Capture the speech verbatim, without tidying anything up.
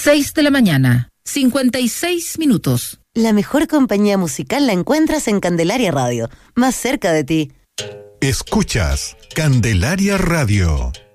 seis de la mañana, cincuenta y seis minutos. La mejor compañía musical la encuentras en Candelaria Radio, más cerca de ti. Escuchas Candelaria Radio.